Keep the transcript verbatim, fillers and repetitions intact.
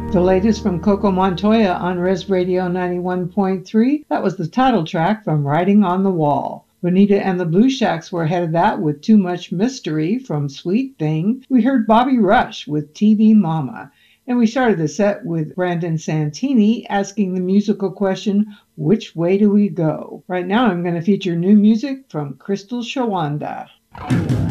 The latest from Coco Montoya on Res Radio ninety-one point three, that was the title track from Writing on the Wall. Bonita and the Blue Shacks were ahead of that with Too Much Mystery from Sweet Thing. We heard Bobby Rush with T V Mama. And we started the set with Brandon Santini asking the musical question, which way do we go? Right now I'm going to feature new music from Crystal Shawanda.